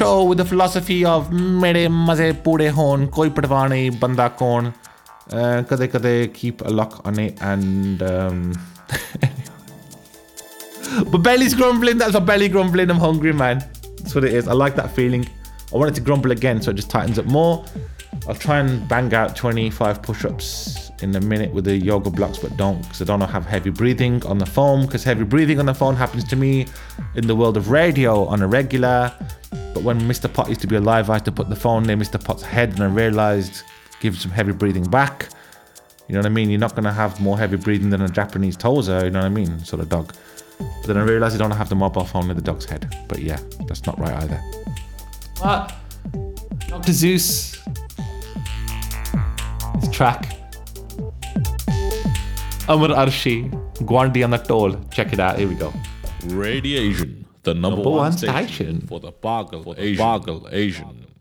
show with the philosophy of mere maze pure hon, koi parwah nahi, banda kaun. Kade kade keep a lock on it and but belly's grumbling. That's a belly grumbling. I'm hungry, man. That's what it is. I like that feeling. I want it to grumble again, so it just tightens up more. I'll try and bang out 25 push-ups in a minute with the yoga blocks, but don't, because I don't have heavy breathing on the phone, because heavy breathing on the phone happens to me in the world of radio on a regular. But when Mr. Pot used to be alive, I had to put the phone near Mr. Pot's head, and I realized give some heavy breathing back. You know what I mean? You're not going to have more heavy breathing than a Japanese Tosa, you know what I mean? Sort of dog. But then I realized I don't have the mobile phone near the dog's head. But yeah, that's not right either. What? Dr. Zeus. His track. Amar Arshi. Gwandi on the toll. Check it out. Here we go. Radiation, the number one station for the Boggle Asian.